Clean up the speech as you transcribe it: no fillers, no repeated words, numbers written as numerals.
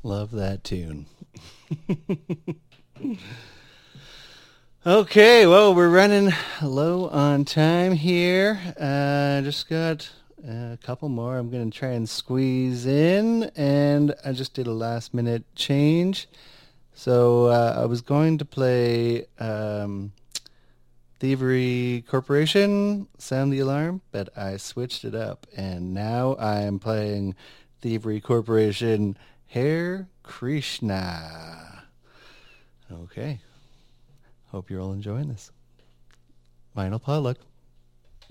Love that tune. Okay, well, we're running low on time here. Just got a couple more I'm going to try and squeeze in, and I just did a last minute change. So I was going to play Thievery Corporation, Sound the Alarm, but I switched it up, and now I'm playing Thievery Corporation, Hare Krishna. Okay. Hope you're all enjoying this. Vinyl Potluck.